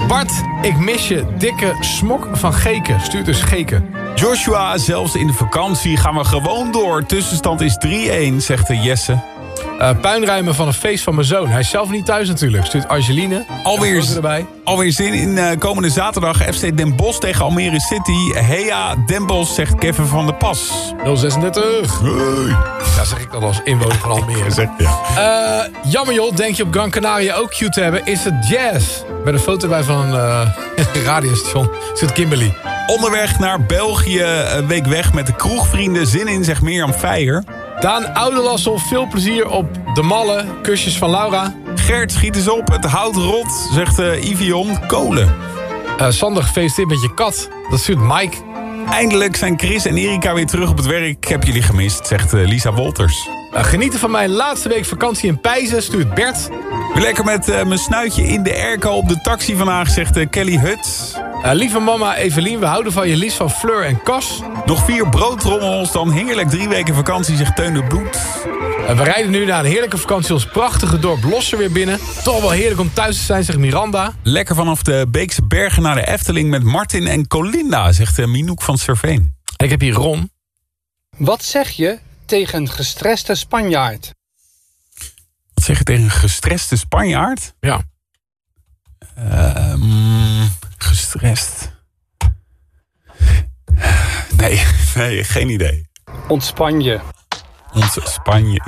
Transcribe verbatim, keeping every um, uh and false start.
Bart, ik mis je. Dikke smok van Geken. Stuurt dus Geken. Joshua, zelfs in de vakantie gaan we gewoon door. Tussenstand is drie-een, zegt de Jesse. Uh, puinruimen van een feest van mijn zoon. Hij is zelf niet thuis natuurlijk. Stuurt Angeline. Alweer, erbij. alweer zin in uh, komende zaterdag. F C Den Bosch tegen Almere City. Hea Den Bosch, zegt Kevin van der Pas. nul zesendertig. Hey. Ja, zeg ik dan als inwoner van Almere. Zeg, ja. uh, jammer joh, denk je op Gran Canaria ook cute te hebben? Is het jazz? Met een foto bij van een uh, radiostation. Stuurt Kimberly. Onderweg naar België. Een week weg met de kroegvrienden. Zin in, zegt Mirjam Feijer. Daan Oudelassel, veel plezier op de Malle. Kusjes van Laura. Gert, schiet eens op. Het houdt rot, zegt uh, Ivion Kolen. Uh, Sander, gefeliciteerd met je kat. Dat stuurt Mike. Eindelijk zijn Chris en Erika weer terug op het werk. Ik heb jullie gemist, zegt uh, Lisa Wolters. Uh, genieten van mijn laatste week vakantie in Pijzen, stuurt Bert. Weer lekker met uh, mijn snuitje in de airco op de taxi vandaag, zegt uh, Kelly Hut. Uh, lieve mama Evelien, we houden van je liefst van Fleur en Cas. Nog vier broodtrommels, dan heerlijk drie weken vakantie, zegt Teun de Bloed. Uh, we rijden nu na een heerlijke vakantie ons prachtige dorp Losser weer binnen. Toch wel heerlijk om thuis te zijn, zegt Miranda. Lekker vanaf de Beekse Bergen naar de Efteling met Martin en Colinda, zegt uh, Minouk van Serveen. En ik heb hier Ron. Wat zeg je tegen een gestreste Spanjaard? Wat zeg je tegen een gestreste Spanjaard? Ja. Uh, mm, gestrest. Nee, nee, geen idee. Ontspan je. Ons Spanje.